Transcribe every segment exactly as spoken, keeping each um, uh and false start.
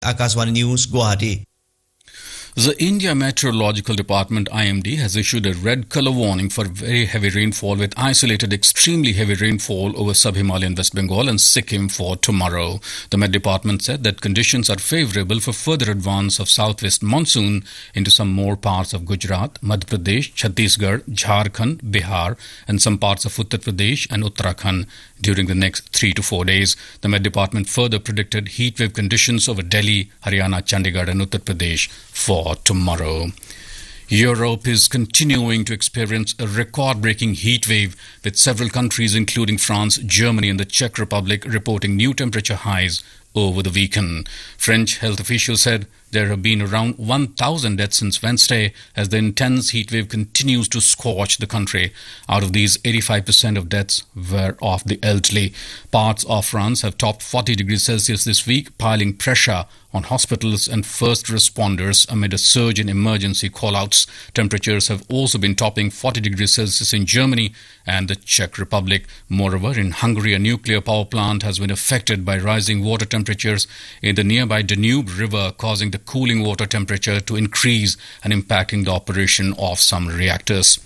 Akashvani News, Guwahati. The India Meteorological Department I M D has issued a red colour warning for very heavy rainfall with isolated extremely heavy rainfall over sub-Himalayan West Bengal and Sikkim for tomorrow. The Met Department said that conditions are favourable for further advance of southwest monsoon into some more parts of Gujarat, Madhya Pradesh, Chhattisgarh, Jharkhand, Bihar and some parts of Uttar Pradesh and Uttarakhand during the next three to four days. The Met Department further predicted heatwave conditions over Delhi, Haryana, Chandigarh and Uttar Pradesh for tomorrow. Europe is continuing to experience a record-breaking heat wave, with several countries including France, Germany and the Czech Republic reporting new temperature highs over the weekend. French health officials said there have been around one thousand deaths since Wednesday as the intense heatwave continues to scorch the country. Out of these, eighty-five percent of deaths were of the elderly. Parts of France have topped forty degrees Celsius this week, piling pressure on hospitals and first responders amid a surge in emergency call-outs. Temperatures have also been topping forty degrees Celsius in Germany and the Czech Republic. Moreover, in Hungary, a nuclear power plant has been affected by rising water temperatures in the nearby Danube River, causing the cooling water temperature to increase and impacting the operation of some reactors.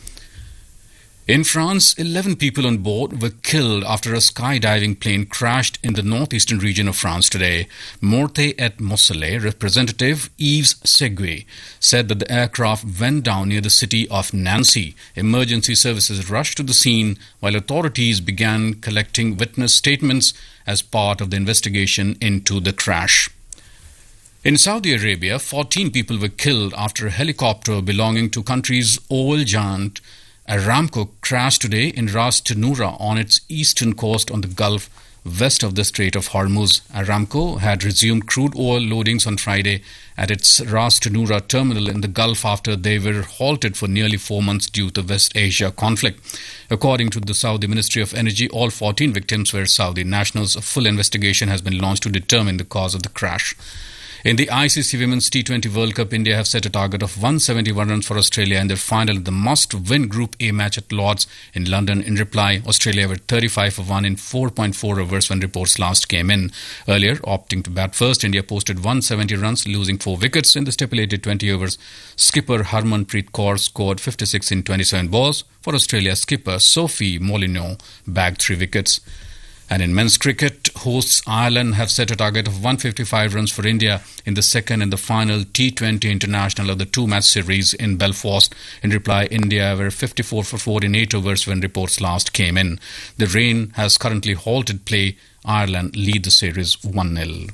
In France, eleven people on board were killed after a skydiving plane crashed in the northeastern region of France today. Morte et Moselle representative Yves Seguin said that the aircraft went down near the city of Nancy. Emergency services rushed to the scene while authorities began collecting witness statements as part of the investigation into the crash. In Saudi Arabia, fourteen people were killed after a helicopter belonging to country's oil giant Aramco crashed today in Ras Tanura on its eastern coast on the Gulf west of the Strait of Hormuz. Aramco had resumed crude oil loadings on Friday at its Ras Tanura terminal in the Gulf after they were halted for nearly four months due to the West Asia conflict. According to the Saudi Ministry of Energy, all fourteen victims were Saudi nationals. A full investigation has been launched to determine the cause of the crash. In the I C C Women's T twenty World Cup, India have set a target of one hundred seventy-one runs for Australia in their final in the must-win Group A match at Lord's in London. In reply, Australia were thirty-five for one in four point four overs when reports last came in. Earlier, opting to bat first, India posted one hundred seventy runs, losing four wickets in the stipulated twenty overs. Skipper Harmanpreet Kaur scored fifty-six in twenty-seven balls. For Australia, skipper Sophie Molyneux bagged three wickets. And in men's cricket, hosts Ireland have set a target of one hundred fifty-five runs for India in the second and the final T twenty international of the two-match series in Belfast. In reply, India were fifty-four for four in eight overs when reports last came in. The rain has currently halted play. Ireland lead the series one nil.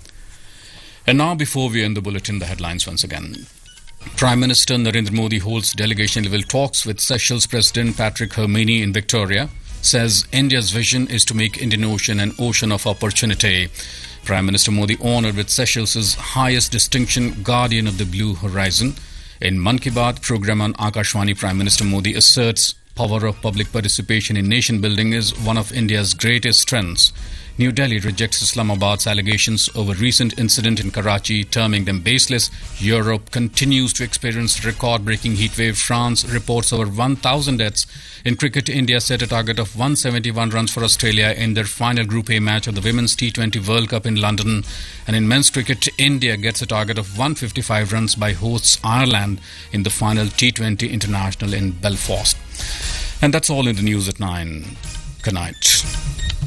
And now, before we end the bulletin, the headlines once again. Prime Minister Narendra Modi holds delegation-level talks with Seychelles President Patrick Hermini in Victoria. Says India's vision is to make Indian Ocean an ocean of opportunity. Prime Minister Modi honoured with Seychelles' highest distinction, Guardian of the Blue Horizon. In Mann Ki Baat program on Akashvani, Prime Minister Modi asserts power of public participation in nation building is one of India's greatest strengths. New Delhi rejects Islamabad's allegations over recent incident in Karachi, terming them baseless. Europe continues to experience record-breaking heatwave. France reports over one thousand deaths. In cricket, India set a target of one hundred seventy-one runs for Australia in their final Group A match of the Women's T twenty World Cup in London. And in men's cricket, India gets a target of one hundred fifty-five runs by hosts Ireland in the final T twenty International in Belfast. And that's all in the news at nine. Good night.